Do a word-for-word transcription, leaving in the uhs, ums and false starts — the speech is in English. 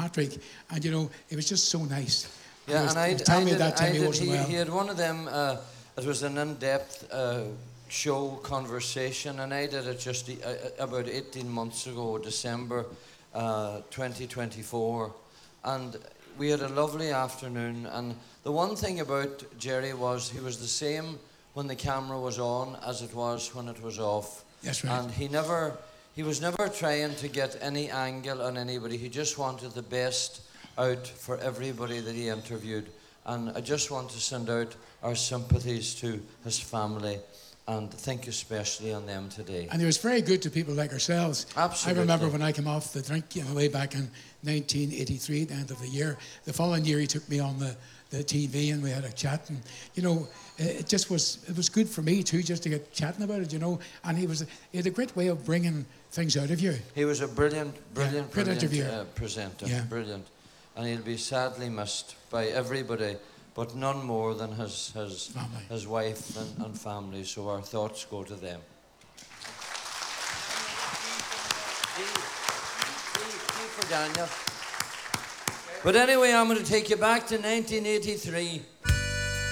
Patrick, and you know, it was just so nice. Yeah, was, and I, tell I me did, that time I he did, wasn't he, well. he had one of them. Uh, it was an in-depth uh, show conversation, and I did it just uh, about eighteen months ago, December uh, twenty twenty-four, and we had a lovely afternoon. And the one thing about Jerry was he was the same when the camera was on as it was when it was off. That's right. And he never, he was never trying to get any angle on anybody. He just wanted the best out for everybody that he interviewed. And I just want to send out our sympathies to his family and think especially on them today. And he was very good to people like ourselves. Absolutely. I remember when I came off the drink, you know, way back in nineteen eighty-three, the end of the year. The following year, he took me on the, the T V, and we had a chat. And you know, it just was it was good for me too, just to get chatting about it. You know, and he was he had a great way of bringing things out of you. He was a brilliant, brilliant, yeah, brilliant uh, presenter. Yeah. Brilliant, and he'll be sadly missed by everybody, but none more than his his family. his wife and, and family. So our thoughts go to them. For Daniel. But anyway, I'm going to take you back to nineteen eighty-three.